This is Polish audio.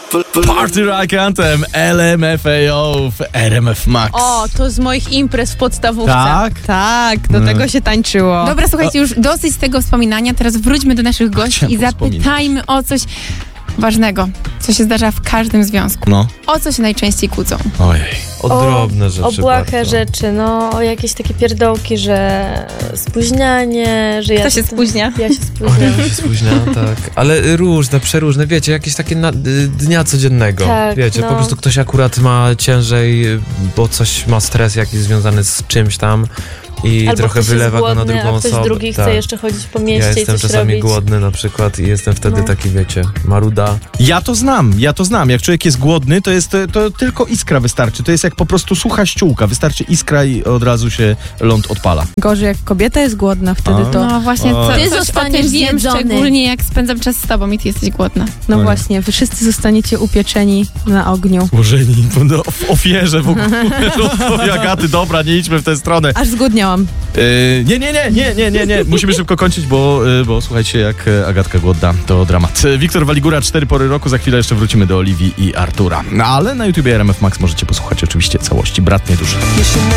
Party Rock Anthem LMFAO w RMF Max. O, to z moich imprez w podstawówce. Tak? Tak, do tego się tańczyło. Dobra, słuchajcie, już dosyć tego wspominania. Teraz wróćmy do naszych gości Chciałem i zapytajmy o coś ważnego, co się zdarza w każdym związku. No. O co się najczęściej kłócą? Ojej. O drobne rzeczy. O błahe bardzo. rzeczy, no o jakieś takie pierdołki, że spóźnianie, że ja... Kto się spóźnia? Ja się spóźniam. Oj, się spóźniałam, tak. Ale różne, przeróżne, wiecie, jakieś takie dnia codziennego. Tak, wiecie, no. po prostu ktoś akurat ma ciężej, bo coś ma stres jakiś związany z czymś tam i Albo trochę ktoś jest wylewa go na głodny, drugą a ktoś osobę. drugi chce Tak. jeszcze chodzić po Ja mieście i jestem coś czasami robić. głodny na przykład i jestem wtedy No. taki, wiecie, maruda. Ja to znam. Jak człowiek jest głodny, to tylko iskra wystarczy. To jest jak po prostu sucha ściółka. Wystarczy iskra i od razu się ląd odpala. Gorzej, jak kobieta jest głodna, wtedy A. to... No właśnie, O. ty Ty coś o zostaniesz tym wiem, zjedzony. szczególnie jak spędzam czas z tobą i ty jesteś głodna. No Oj. właśnie, wy wszyscy zostaniecie upieczeni na ogniu. Złożeni w ofierze w ogóle. Żołnierzowi Agaty, dobra, nie idźmy w tę stronę. Aż zgłodniałam. Nie. Musimy szybko kończyć, bo słuchajcie, jak Agatka głodna, to dramat. Wiktor Waligura, 4 pory roku. Za chwilę jeszcze wrócimy do Oliwii i Artura. No, ale na YouTubie RMF Max możecie posłuchać oczywiście całości. Brat nieduży.